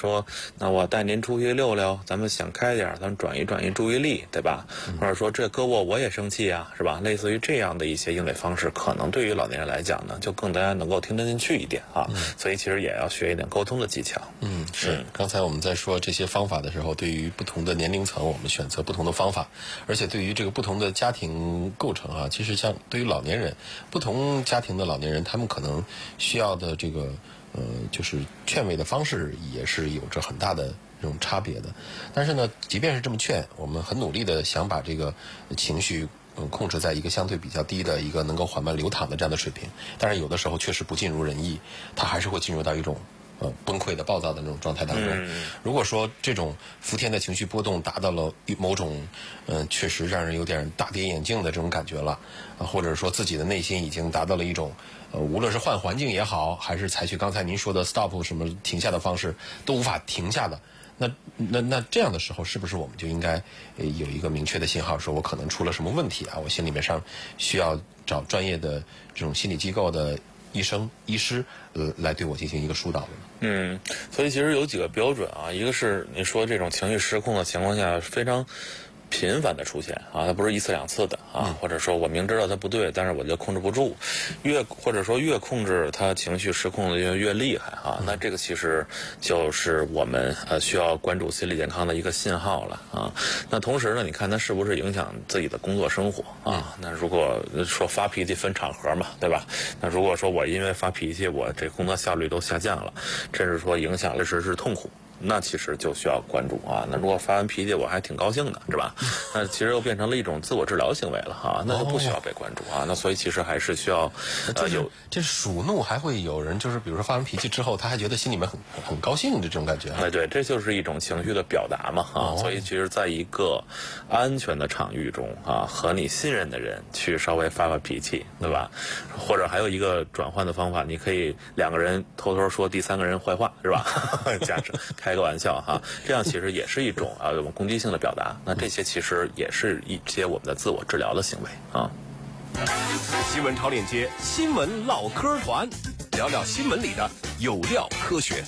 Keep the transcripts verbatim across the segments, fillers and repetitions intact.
说，那我带您出去溜溜，咱们想开点，咱们转移转移注意力，对吧？嗯、或者说这搁我我也生气啊，是吧？类似于这样的一些应对方式，可能对于老年人来讲呢，就更加能够听得进去一点啊。嗯、所以其实也要学一点沟通的技巧。 嗯，是。嗯、刚才我们在说这些方法的时候，对于不同的年龄层，我们选择不同的方法，而且对于这个不同的家庭构成啊，其实像对于老年人，不同家庭的老年人，他们可能需要的这个呃，就是劝慰的方式也是有着很大的这种差别的。但是呢，即便是这么劝，我们很努力的想把这个情绪嗯控制在一个相对比较低的一个能够缓慢流淌的这样的水平，但是有的时候确实不尽如人意，它还是会进入到一种呃崩溃的暴躁的那种状态当中。嗯、如果说这种伏天的情绪波动达到了某种嗯、呃、确实让人有点大跌眼镜的这种感觉了，啊，或者说自己的内心已经达到了一种呃无论是换环境也好，还是采取刚才您说的 stop 什么停下的方式都无法停下的，那那那这样的时候，是不是我们就应该呃有一个明确的信号，说我可能出了什么问题啊？我心里面上需要找专业的这种心理机构的医生、医师呃来对我进行一个疏导的。 嗯，所以其实有几个标准啊，一个是你说这种情绪失控的情况下非常频繁的出现啊，它不是一次两次的啊，嗯、或者说我明知道它不对，但是我就控制不住，越或者说越控制它情绪失控的越越厉害啊，嗯、那这个其实就是我们呃需要关注心理健康的一个信号了啊。那同时呢，你看它是不是影响自己的工作生活啊？那如果说发脾气分场合嘛，对吧？那如果说我因为发脾气，我这工作效率都下降了，甚至说影响了是是痛苦。那其实就需要关注啊。那如果发完脾气我还挺高兴的，是吧？那其实又变成了一种自我治疗行为了哈，那就不需要被关注啊。那所以其实还是需要呃有这数怒，还会有人就是比如说发完脾气之后，他还觉得心里面很很高兴的这种感觉。 哎，对，这就是一种情绪的表达嘛啊。所以其实在一个安全的场域中啊，和你信任的人去稍微发发脾气，对吧？或者还有一个转换的方法，你可以两个人偷偷说第三个人坏话，是吧？假设开个玩笑哈，这样其实也是一种啊有攻击性的表达。那这些其实也是一些我们的自我治疗的行为啊。 新闻超链接，新闻唠嗑团，聊聊新闻里的有料科学。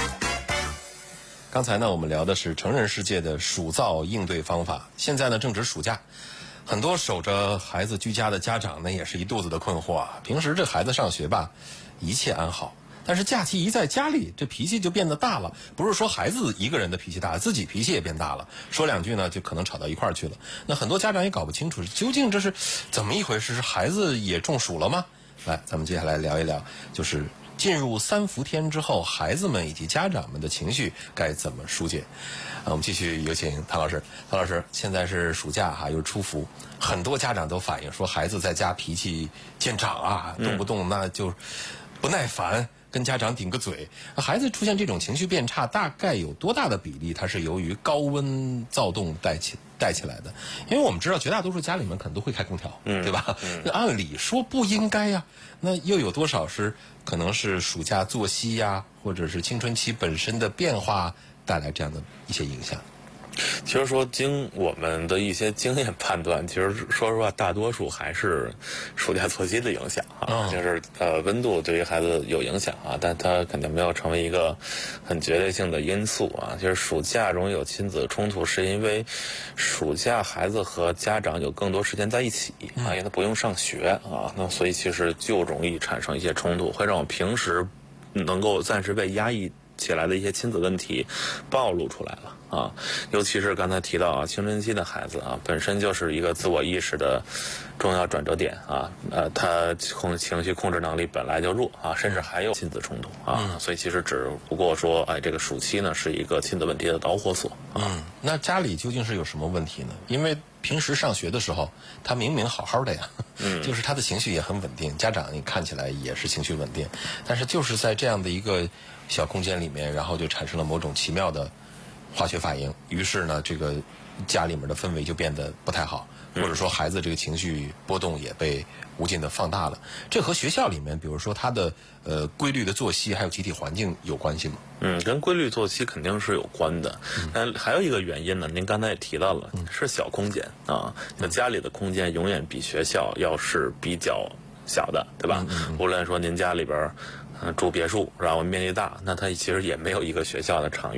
刚才呢，我们聊的是成人世界的暑噪应对方法。现在呢，正值暑假，很多守着孩子居家的家长呢，也是一肚子的困惑啊。平时这孩子上学吧，一切安好。但是假期一在家里，这脾气就变得大了。不是说孩子一个人的脾气大，自己脾气也变大了。说两句呢，就可能吵到一块儿去了。那很多家长也搞不清楚，究竟这是怎么一回事？是孩子也中暑了吗？来，咱们接下来聊一聊，就是进入三伏天之后，孩子们以及家长们的情绪该怎么疏解？啊，我们继续有请谭老师。谭老师，现在是暑假哈，又是初伏，很多家长都反映说，孩子在家脾气见长啊，动不动那就不耐烦。跟家长顶个嘴，孩子出现这种情绪变差，大概有多大的比例它是由于高温躁动带起带起来的？因为我们知道绝大多数家里面可能都会开空调，嗯、对吧？嗯、那按理说不应该呀，那又有多少是可能是暑假作息呀，或者是青春期本身的变化带来这样的一些影响？ 其实说经我们的一些经验判断，其实说实话，大多数还是暑假作息的影响啊，哦、就是呃温度对于孩子有影响啊，但它肯定没有成为一个很决定性的因素啊。就是暑假容易有亲子冲突，是因为暑假孩子和家长有更多时间在一起啊，因为他不用上学啊，那所以其实就容易产生一些冲突，会让我平时能够暂时被压抑起来的一些亲子问题暴露出来了啊，尤其是刚才提到啊，青春期的孩子啊，本身就是一个自我意识的重要转折点啊，呃，他控情绪控制能力本来就弱啊，甚至还有亲子冲突啊，嗯、所以其实只不过说，哎，这个暑期呢是一个亲子问题的导火索啊。 嗯，那家里究竟是有什么问题呢？因为平时上学的时候，他明明好好的呀，嗯，就是他的情绪也很稳定，家长你看起来也是情绪稳定，但是就是在这样的一个小空间里面，然后就产生了某种奇妙的化学反应，于是呢，这个家里面的氛围就变得不太好，或者说孩子这个情绪波动也被无尽的放大了。这和学校里面，比如说他的呃规律的作息还有集体环境有关系吗？ 嗯，跟规律作息肯定是有关的。但还有一个原因呢，您刚才也提到了，是小空间啊，那家里的空间永远比学校要是比较小的，对吧？嗯嗯、无论说您家里边。嗯，住别墅，然后面积大，那它其实也没有一个学校的场域。